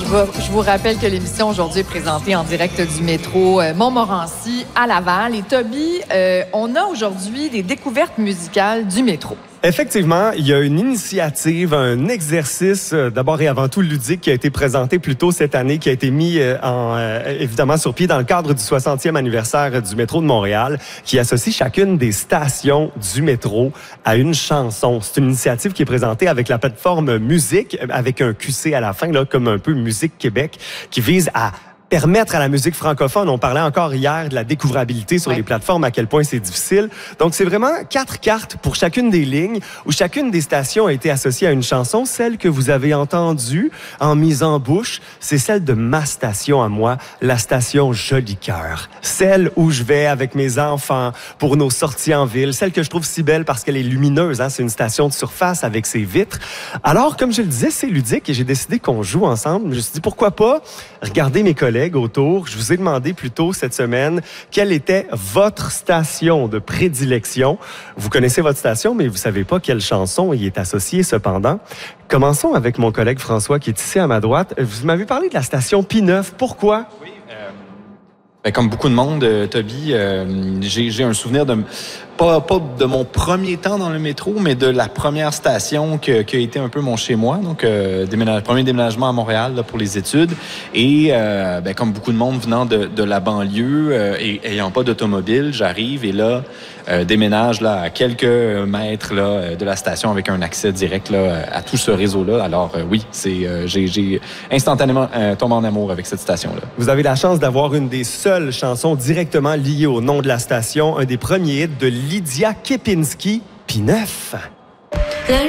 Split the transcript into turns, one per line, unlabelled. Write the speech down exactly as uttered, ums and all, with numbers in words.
vous, je vous rappelle que l'émission aujourd'hui est présentée en direct du métro euh, Montmorency à Laval. Et Toby, euh, on a aujourd'hui des découvertes musicales du métro.
Effectivement, il y a une initiative, un exercice euh, d'abord et avant tout ludique qui a été présenté plus tôt cette année, qui a été mis euh, en, euh, évidemment sur pied dans le cadre du soixantième anniversaire du métro de Montréal, qui associe chacune des stations du métro à une chanson. C'est une initiative qui est présentée avec la plateforme Musique, avec un Q C à la fin, là, comme un peu Musique Québec, qui vise à permettre à la musique francophone, on parlait encore hier de la découvrabilité sur ouais. les plateformes, à quel point c'est difficile. Donc, c'est vraiment quatre cartes pour chacune des lignes, où chacune des stations a été associée à une chanson. Celle que vous avez entendue en mise en bouche, c'est celle de ma station à moi, la station Joli Cœur. Celle où je vais avec mes enfants pour nos sorties en ville. Celle que je trouve si belle parce qu'elle est lumineuse, hein? C'est une station de surface avec ses vitres. Alors, comme je le disais, c'est ludique et j'ai décidé qu'on joue ensemble. Je me suis dit, pourquoi pas regarder mes collègues autour. Je vous ai demandé plus tôt cette semaine quelle était votre station de prédilection. Vous connaissez votre station, mais vous savez pas quelle chanson y est associée cependant. Commençons avec mon collègue François qui est ici à ma droite. Vous m'avez parlé de la station P neuf. Pourquoi?
Oui, euh, ben, comme beaucoup de monde, euh, Toby, euh, j'ai, j'ai un souvenir de... Pas, pas de mon premier temps dans le métro, mais de la première station que, qui a été un peu mon chez-moi. Donc, euh, déménage, premier déménagement à Montréal là, pour les études. Et euh, ben, comme beaucoup de monde venant de, de la banlieue euh, et ayant pas d'automobile, j'arrive et là, euh, déménage là, à quelques mètres là, de la station avec un accès direct là, à tout ce réseau-là. Alors euh, oui, c'est, euh, j'ai, j'ai instantanément euh, tombé en amour avec cette station-là.
Vous avez la chance d'avoir une des seules chansons directement liées au nom de la station, un des premiers hits de Lydia Kepinski, P neuf.